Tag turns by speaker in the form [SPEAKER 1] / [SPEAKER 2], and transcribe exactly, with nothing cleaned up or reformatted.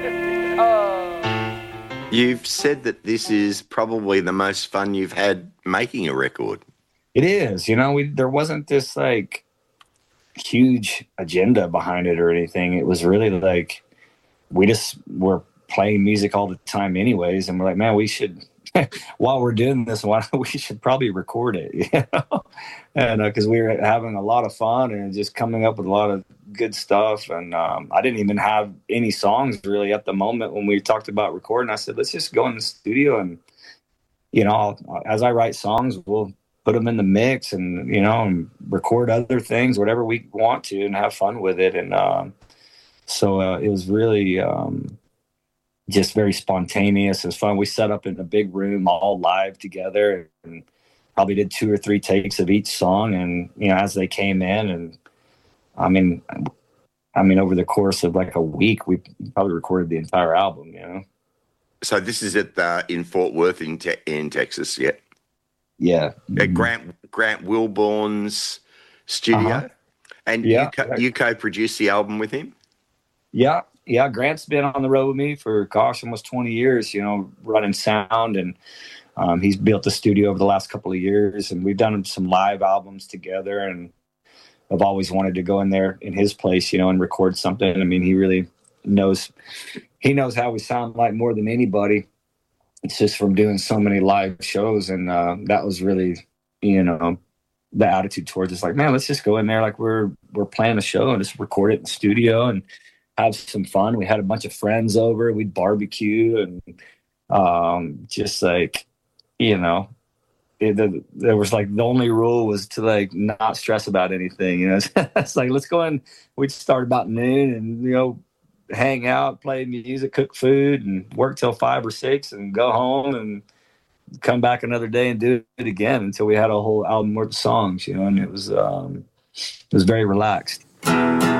[SPEAKER 1] Oh.
[SPEAKER 2] You've said that this is probably the most fun you've had making a record.
[SPEAKER 3] It is. You know, we there wasn't this like huge agenda behind it or anything. It was really like we just were playing music all the time anyways, and we're like, man, we should while we're doing this, why we should probably record it, you know? And because uh, we were having a lot of fun and just coming up with a lot of good stuff. And um, I didn't even have any songs really at the moment when we talked about recording. I said, let's just go in the studio and, you know, I'll, as I write songs, we'll put them in the mix and, you know, and record other things, whatever we want to, and have fun with it. And um, so uh, it was really um, just very spontaneous. It was fun. We set up in a big room all live together and probably did two or three takes of each song. And, you know, as they came in, and I mean, I mean, over the course of like a week, we probably recorded the entire album, you know?
[SPEAKER 2] So this is at the, in Fort Worth in, te- in Texas, yeah?
[SPEAKER 3] Yeah.
[SPEAKER 2] At Grant Grant Wilborn's studio.
[SPEAKER 3] Uh-huh.
[SPEAKER 2] And
[SPEAKER 3] yeah.
[SPEAKER 2] you, co- you co-produced the album with him?
[SPEAKER 3] Yeah. Yeah. Grant's been on the road with me for, gosh, almost twenty years, you know, running sound. And um, he's built the studio over the last couple of years. And we've done some live albums together. And I've always wanted to go in there in his place, you know, and record something. I mean, he really knows, he knows how we sound like more than anybody. It's just from doing so many live shows. And uh, that was really, you know, the attitude towards us. Like, man, let's just go in there like we're we're playing a show and just record it in the studio and have some fun. We had a bunch of friends over. We'd barbecue and um, just like, you know, it, the, there was like the only rule was to like not stress about anything. You know, it's like, let's go in. We'd start about noon and, you know, hang out, play music, cook food, and work till five or six, and go home and come back another day and do it again until we had a whole album worth of songs, you know. And it was um, it was very relaxed.